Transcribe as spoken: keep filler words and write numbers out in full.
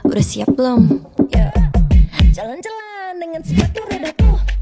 Udah siap belum? Yo. Jalan-jalan dengan sepatu roda tuh.